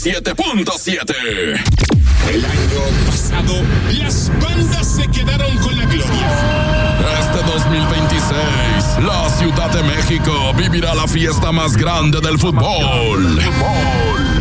97.7. El año pasado, las bandas se quedaron con la gloria. Este 2026, la Ciudad de México vivirá la fiesta más grande del fútbol.